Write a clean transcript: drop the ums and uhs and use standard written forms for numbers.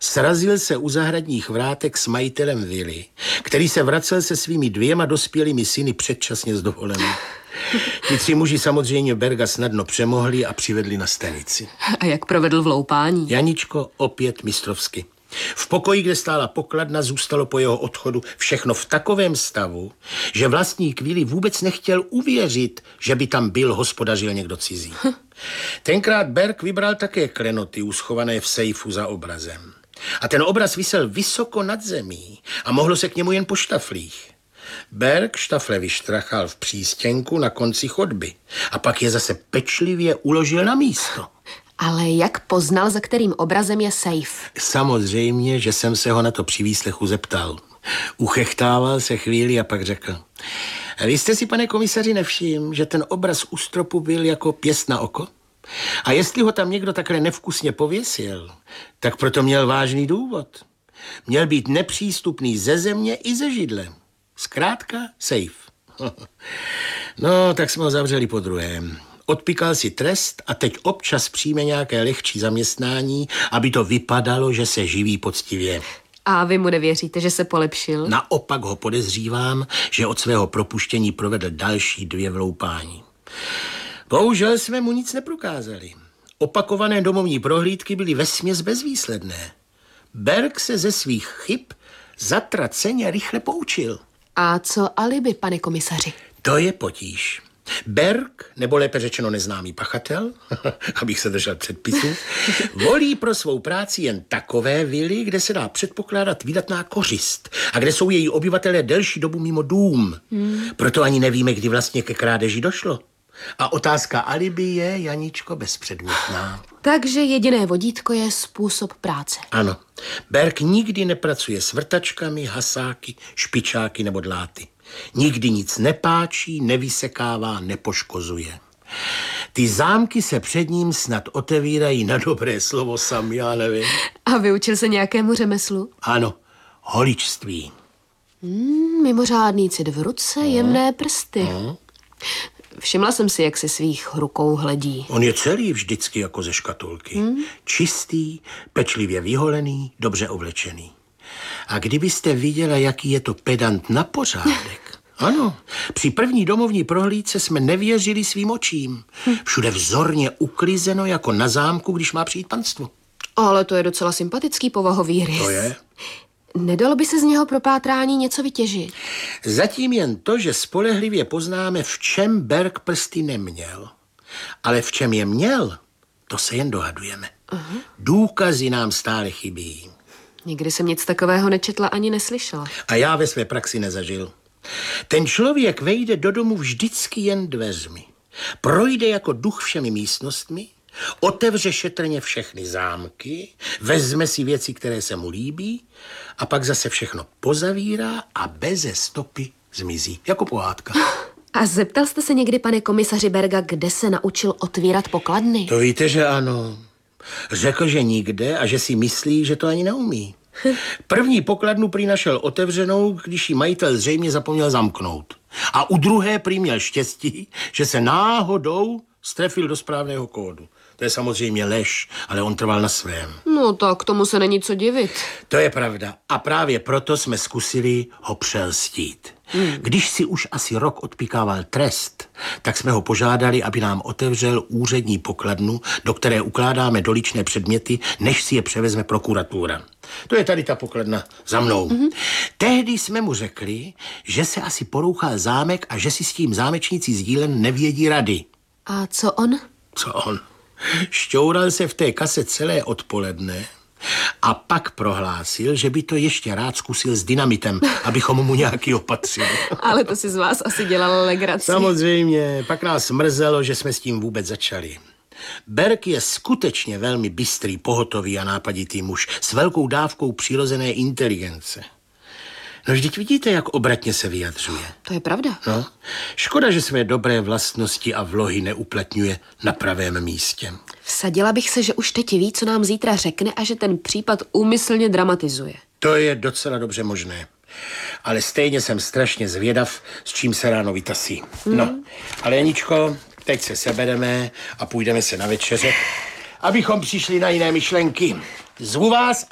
Srazil se u zahradních vrátek s majitelem vily, který se vracel se svými 2 dospělými syny předčasně z dovolené. Ti 3 muži samozřejmě Berga snadno přemohli a přivedli na stanici. A jak provedl vloupání? Janičko opět mistrovsky. V pokoji, kde stála pokladna, zůstalo po jeho odchodu všechno v takovém stavu, že vlastník vily vůbec nechtěl uvěřit, že by tam hospodařil někdo cizí. Tenkrát Berg vybral také klenoty uschované v sejfu za obrazem. A ten obraz visel vysoko nad zemí a mohlo se k němu jen po štaflích. Berg štafle vyštrachal v přístěnku na konci chodby a pak je zase pečlivě uložil na místo. Ale jak poznal, za kterým obrazem je sejf? Samozřejmě, že jsem se ho na to při výslechu zeptal. Uchechtával se chvíli a pak řekl: Vy jste si, pane komisaři, nevšiml, že ten obraz u stropu byl jako pěst na oko? A jestli ho tam někdo takhle nevkusně pověsil, tak proto měl vážný důvod. Měl být nepřístupný ze země i ze židle. Zkrátka sejf. No, tak jsme ho zavřeli po druhém. Odpíkal si trest a teď občas přijme nějaké lehčí zaměstnání, aby to vypadalo, že se živí poctivě. A vy mu nevěříte, že se polepšil? Naopak ho podezřívám, že od svého propuštění provedl další 2 vloupání. Bohužel jsme mu nic neprokázali. Opakované domovní prohlídky byly vesměs bezvýsledné. Berg se ze svých chyb zatraceně rychle poučil. A co alibi, pane komisaři? To je potíž. Berg, nebo lépe řečeno neznámý pachatel, abych se držel předpisů, volí pro svou práci jen takové vily, kde se dá předpokládat vydatná kořist a kde jsou její obyvatelé delší dobu mimo dům. Proto ani nevíme, kdy vlastně ke krádeži došlo. A otázka alibi je, Janičko, bezpředmětná. Takže jediné vodítko je způsob práce. Ano. Berg nikdy nepracuje s vrtačkami, hasáky, špičáky nebo dláty. Nikdy nic nepáčí, nevysekává, nepoškozuje. Ty zámky se před ním snad otevírají na dobré slovo sami, já nevím. A vyučil se nějakému řemeslu? Ano, holičství. Mimořádný cit v ruce, jemné prsty. Všimla jsem si, jak se svých rukou hledí. On je celý vždycky jako ze škatulky. Čistý, pečlivě vyholený, dobře oblečený. A kdybyste viděla, jaký je to pedant na pořádek. Ano, při první domovní prohlídce jsme nevěřili svým očím. Všude vzorně uklizeno jako na zámku, když má přijít panstvo. Ale to je docela sympatický povahový rys. To je? Nedalo by se z něho pro pátrání něco vytěžit? Zatím jen to, že spolehlivě poznáme, v čem Berg prsty neměl. Ale v čem je měl, to se jen dohadujeme. Důkazy nám stále chybí. Nikdy jsem nic takového nečetla ani neslyšela. A já ve své praxi nezažil. Ten člověk vejde do domu vždycky jen dveřmi. Projde jako duch všemi místnostmi, otevře šetrně všechny zámky, vezme si věci, které se mu líbí a pak zase všechno pozavírá a beze stopy zmizí, jako pohádka. A zeptal jste se někdy, pane komisaři Berga, kde se naučil otvírat pokladny? To víte, že ano. Řekl, že nikde a že si myslí, že to ani neumí. První pokladnu prý našel otevřenou, když ji majitel zřejmě zapomněl zamknout. A u druhé prý měl štěstí, že se náhodou strefil do správného kódu. To je samozřejmě lež, ale on trval na svém. No tak tomu se není co divit. To je pravda. A právě proto jsme zkusili ho přelstít. Když si už asi rok odpíkával trest, tak jsme ho požádali, aby nám otevřel úřední pokladnu, do které ukládáme doličné předměty, než si je převezme prokuratura. To je tady ta pokladna za mnou. Tehdy jsme mu řekli, že se asi porouchal zámek a že si s tím zámečníci sdílen nevědí rady. A co on? Co on? Šťoural se v té kase celé odpoledne a pak prohlásil, že by to ještě rád zkusil s dynamitem, abychom mu nějaký opatřili. Ale to si z vás asi dělal legraci. Samozřejmě, pak nás mrzelo, že jsme s tím vůbec začali. Berg je skutečně velmi bystrý, pohotový a nápaditý muž s velkou dávkou přirozené inteligence. No vždyť vidíte, jak obratně se vyjadřuje. To je pravda. No, škoda, že své dobré vlastnosti a vlohy neuplatňuje na pravém místě. Vsadila bych se, že už teď ví, co nám zítra řekne a že ten případ úmyslně dramatizuje. To je docela dobře možné. Ale stejně jsem strašně zvědav, s čím se ráno vytasí. No, ale Janičko, teď se sebereme a půjdeme se na večeře, abychom přišli na jiné myšlenky. Zvu vás